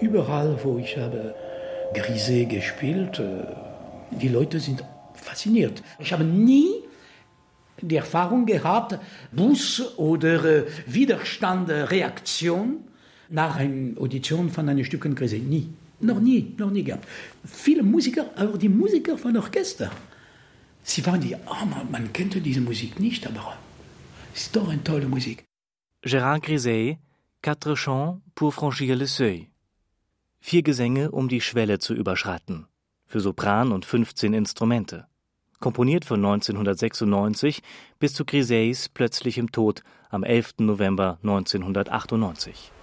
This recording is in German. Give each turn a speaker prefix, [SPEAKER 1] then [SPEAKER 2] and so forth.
[SPEAKER 1] überall, wo ich habe Grisey gespielt, die Leute sind fasziniert. Ich habe nie die Erfahrung gehabt, Buß oder Widerstand, Reaktion nach einer Audition von einem Stück in Grisey. Nie. Noch nie gehabt. Viele Musiker, aber die Musiker von Orchester, sie waren man kennt diese Musik nicht, aber es ist doch eine tolle Musik.
[SPEAKER 2] Gérard Grisey, Quatre chants pour franchir le seuil. 4 Gesänge, um die Schwelle zu überschreiten. Für Sopran und 15 Instrumente. Komponiert von 1996 bis zu Griseys plötzlichem Tod am 11. November 1998.